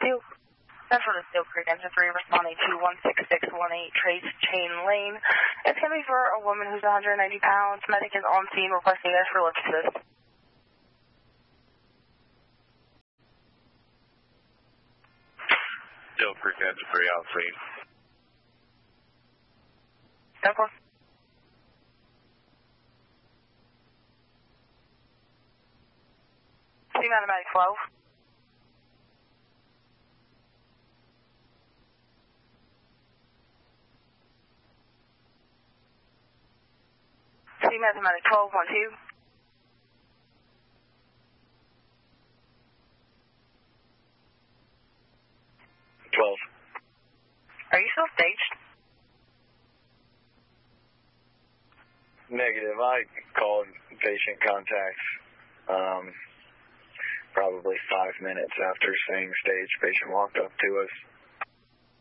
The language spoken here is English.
2. Central to Steel Creek, engine 3, responding to 16618 Trace Chain Lane. It's going to be for a woman who's 190 pounds. Medic is on scene requesting this for lift assist. Steel Creek, engine 3, on scene. Temple. Team automatic 12. Team automatic 12, 1-2. Are you still staged? Negative. I called patient contacts probably 5 minutes after saying stage. Patient walked up to us.